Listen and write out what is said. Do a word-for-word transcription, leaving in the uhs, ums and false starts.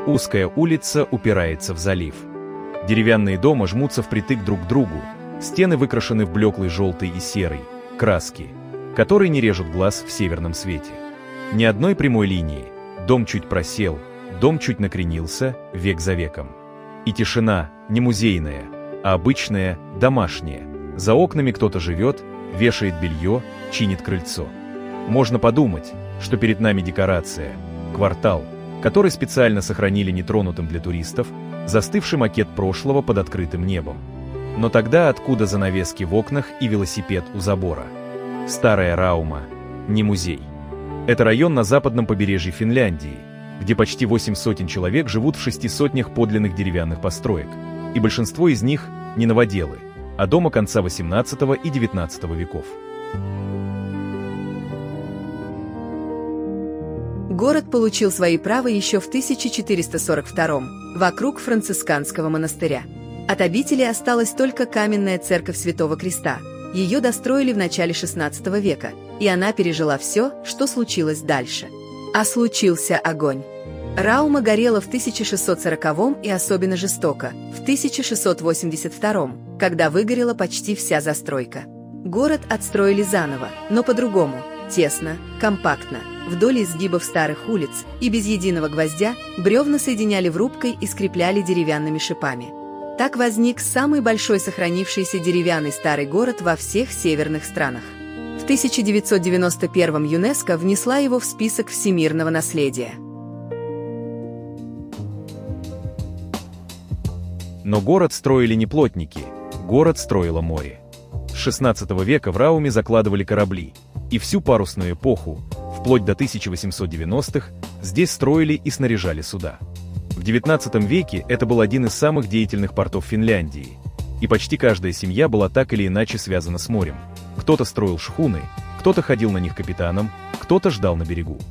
Узкая улица упирается в залив. Деревянные дома жмутся впритык друг к другу, стены выкрашены в блеклый желтый и серый, краски, которые не режут глаз в северном свете. Ни одной прямой линии, дом чуть просел, дом чуть накренился, век за веком. И тишина не музейная, а обычная, домашняя. За окнами кто-то живет, вешает белье, чинит крыльцо. Можно подумать, что перед нами декорация, квартал, который специально сохранили нетронутым для туристов, застывший макет прошлого под открытым небом. Но тогда откуда занавески в окнах и велосипед у забора? Старая Раума, не музей. Это район на западном побережье Финляндии, где почти восемь сотен человек живут в шести сотнях подлинных деревянных построек, и большинство из них не новоделы, а дома конца восемнадцатого и девятнадцатого веков. Город получил свои права еще в тысяча четыреста сорок втором, вокруг францисканского монастыря. От обители осталась только каменная церковь Святого Креста. Ее достроили в начале шестнадцатого века, и она пережила все, что случилось дальше. А случился огонь. Раума горела в тысяча шестьсот сороковом и особенно жестоко, в тысяча шестьсот восемьдесят втором, когда выгорела почти вся застройка. Город отстроили заново, но по-другому, тесно, компактно, вдоль изгибов старых улиц, и без единого гвоздя бревна соединяли врубкой и скрепляли деревянными шипами. Так возник самый большой сохранившийся деревянный старый город во всех северных странах. В тысяча девятьсот девяносто первом ЮНЕСКО внесла его в список всемирного наследия. Но город строили не плотники, город строило море. С шестнадцатого века в Рауме закладывали корабли, и всю парусную эпоху, вплоть до тысяча восемьсот девяностых, здесь строили и снаряжали суда. В девятнадцатом веке это был один из самых деятельных портов Финляндии, и почти каждая семья была так или иначе связана с морем. Кто-то строил шхуны, кто-то ходил на них капитаном, кто-то ждал на берегу.